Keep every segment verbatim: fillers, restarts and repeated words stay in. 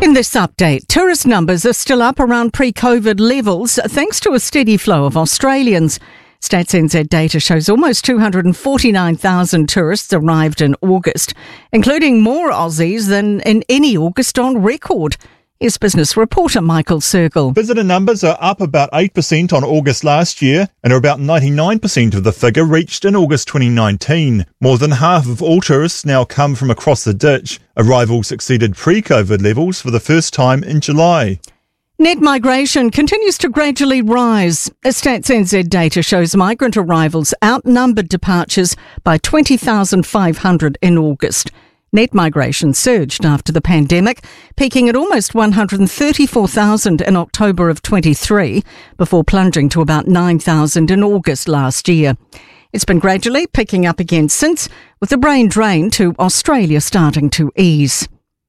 In this update, tourist numbers are still up around pre-COVID levels thanks to a steady flow of Australians. Stats N Z data shows almost two hundred forty-nine thousand tourists arrived in August, including more Aussies than in any August on record. Here's business reporter Michael Circle. Visitor numbers are up about eight percent on August last year and are about ninety-nine percent of the figure reached in August twenty nineteen. More than half of all tourists now come from across the ditch. Arrivals exceeded pre-COVID levels for the first time in July. Net migration continues to gradually rise. Stats N Z data shows migrant arrivals outnumbered departures by twenty thousand five hundred in August. Net migration surged after the pandemic, peaking at almost one hundred thirty-four thousand in October of twenty-three, before plunging to about nine thousand in August last year. It's been gradually picking up again since, with the brain drain to Australia starting to ease.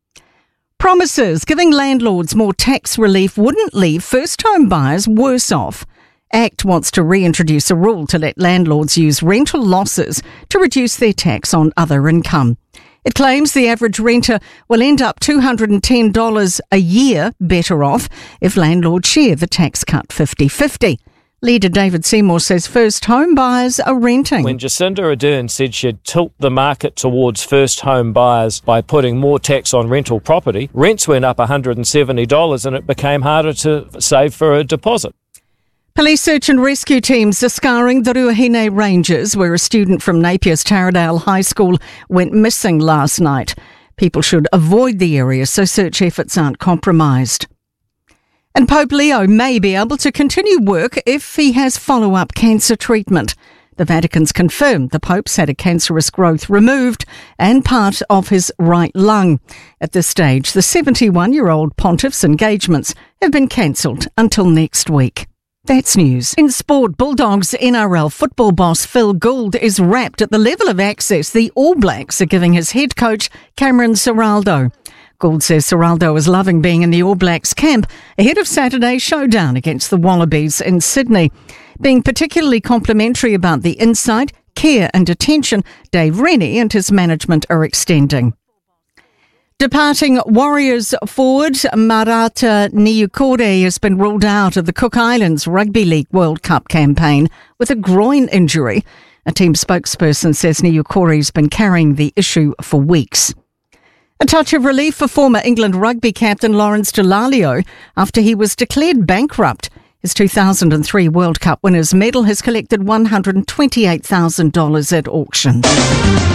Promises giving landlords more tax relief wouldn't leave first-home buyers worse off. ACT wants to reintroduce a rule to let landlords use rental losses to reduce their tax on other income. It claims the average renter will end up two hundred ten dollars a year better off if landlords share the tax cut fifty-fifty. Leader David Seymour says first home buyers are renting. When Jacinda Ardern said she'd tilt the market towards first home buyers by putting more tax on rental property, rents went up one hundred seventy dollars and it became harder to save for a deposit. Police search and rescue teams are scouring the Ruahine Ranges, where a student from Napier's Taradale High School went missing last night. People should avoid the area so search efforts aren't compromised. And Pope Leo may be able to continue work if he has follow-up cancer treatment. The Vatican's confirmed the Pope's had a cancerous growth removed and part of his right lung. At this stage, the seventy-one-year-old pontiff's engagements have been cancelled until next week. That's news. In sport, Bulldogs N R L football boss Phil Gould is rapt at the level of access the All Blacks are giving his head coach Cameron Ciraldo. Gould says Ciraldo is loving being in the All Blacks camp ahead of Saturday's showdown against the Wallabies in Sydney. Being particularly complimentary about the insight, care and attention Dave Rennie and his management are extending. Departing Warriors forward Marata Niukore has been ruled out of the Cook Islands Rugby League World Cup campaign with a groin injury. A team spokesperson says Niukore has been carrying the issue for weeks. A touch of relief for former England rugby captain Lawrence Dallaglio after he was declared bankrupt. His two thousand three World Cup winners' medal has collected one hundred twenty-eight thousand dollars at auction.